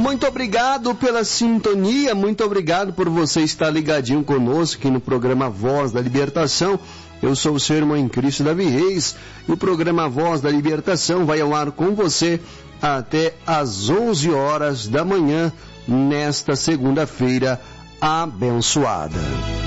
Muito obrigado pela sintonia, muito obrigado por você estar ligadinho conosco aqui no programa Voz da Libertação. Eu sou o seu irmão em Cristo, Davi Reis, e o programa Voz da Libertação vai ao ar com você até às 11 horas da manhã, nesta segunda-feira abençoada.